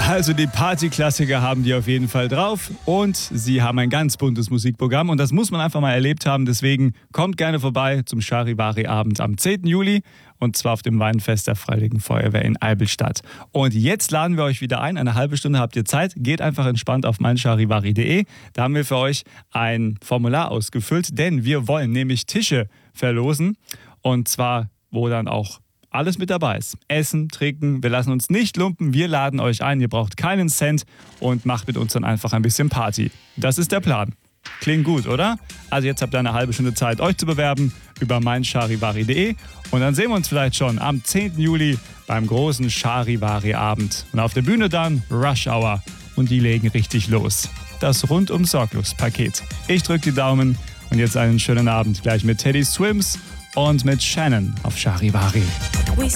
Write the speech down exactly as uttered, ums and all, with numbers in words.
Also die Partyklassiker haben die auf jeden Fall drauf und sie haben ein ganz buntes Musikprogramm und das muss man einfach mal erlebt haben. Deswegen kommt gerne vorbei zum Charivari-Abend am zehnten Juli und zwar auf dem Weinfest der Freiwilligen Feuerwehr in Eibelstadt. Und jetzt laden wir euch wieder ein. Eine halbe Stunde habt ihr Zeit. Geht einfach entspannt auf meincharivari punkt de. Da haben wir für euch ein Formular ausgefüllt, denn wir wollen nämlich Tische verlosen und zwar wo dann auch alles mit dabei ist. Essen, trinken, wir lassen uns nicht lumpen, wir laden euch ein, ihr braucht keinen Cent und macht mit uns dann einfach ein bisschen Party. Das ist der Plan. Klingt gut, oder? Also jetzt habt ihr eine halbe Stunde Zeit, euch zu bewerben über meincharivari punkt de und dann sehen wir uns vielleicht schon am zehnten Juli beim großen Charivari-Abend. Und auf der Bühne dann Rush Hour und die legen richtig los. Das rundum sorglos Paket. Ich drücke die Daumen und jetzt einen schönen Abend gleich mit Teddy Swims und mit Shannon auf Charivari. We